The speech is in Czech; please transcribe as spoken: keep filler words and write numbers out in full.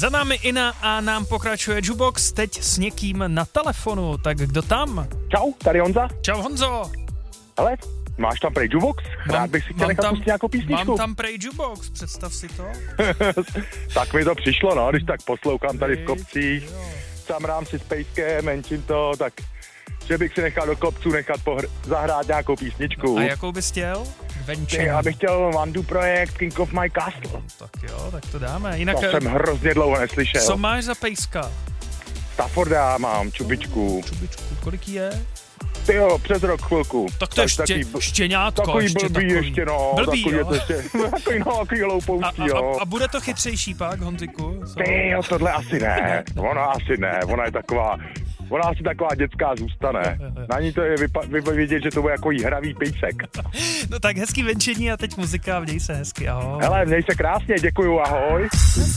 Za námi Ina a nám pokračuje Jukebox, teď s někým na telefonu, tak kdo tam? Čau, tady Honza. Čau Honzo. Hele, máš tam prej Jukebox? Rád bych si chtěl nechat pustit nějakou písničku. Mám tam prej Jukebox, představ si to. Tak mi to přišlo, no, když tak poslouchám tady v kopcích, samrám si s pejskem, menčím to, tak že bych si nechal do kopců nechat pohr- zahrát nějakou písničku. A jakou bys chtěl? Ty, já bych chtěl Vandu projekt King of My Castle. Tak jo, tak to dáme. Jinak, to jsem hrozně dlouho neslyšel. Co máš za pejska? Stafforda mám, čubičku. Čubičku, kolik je? Ty jo, přes rok chvilku. Tak to je ště, takový, štěňátko. Takový ještě blbý takový. ještě, no. Blbý, takový, jo. to ještě, takový, no, takový hloupoučí, a, a, jo. a bude to chytřejší pak, Honziku? Ty jo, tohle asi ne. Ona asi ne, ona je taková... Ona asi taková dětská zůstane. Na ní to je vypa- vy- vidět, že to bude jako jí hravý pejsek. No tak hezký venčení a teď muzika, měj se hezky, ahoj. Hele, měj se krásně, děkuju, ahoj.